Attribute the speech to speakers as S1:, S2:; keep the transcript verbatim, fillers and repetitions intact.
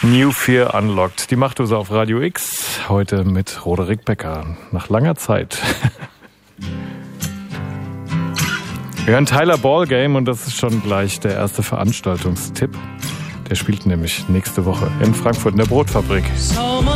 S1: New Fear Unlocked. Die Machtdose auf Radio X. Heute mit Roderick Becker. Nach langer Zeit. Wir hören Tyler Ballgame und das ist schon gleich der erste Veranstaltungstipp. Der spielt nämlich nächste Woche in Frankfurt in der Brotfabrik.